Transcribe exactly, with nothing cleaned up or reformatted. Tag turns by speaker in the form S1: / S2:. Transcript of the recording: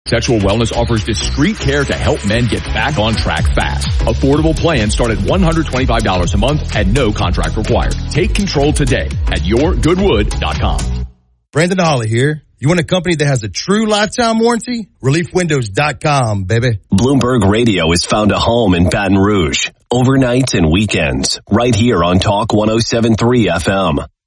S1: Sexual Wellness offers discreet care to help men get back on track fast. Affordable plans start at one hundred twenty-five dollars a month and no contract required. Take control today at your goodwood dot com.
S2: Brandon Holly here. You want a company that has a true lifetime warranty? relief windows dot com, baby.
S3: Bloomberg Radio has found a home in Baton Rouge. Overnights and weekends. Right here on Talk one oh seven point three F M.